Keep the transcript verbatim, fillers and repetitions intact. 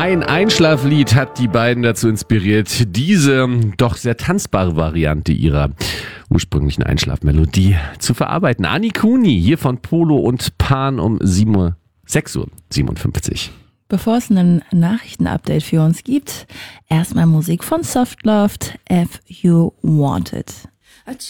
Ein Einschlaflied hat die beiden dazu inspiriert, diese doch sehr tanzbare Variante ihrer ursprünglichen Einschlafmelodie zu verarbeiten. Ani Kuni hier von Polo und Pan um sechs Uhr siebenundfünfzig. Bevor es ein Nachrichtenupdate für uns gibt, erstmal Musik von Softloft, If You Want It.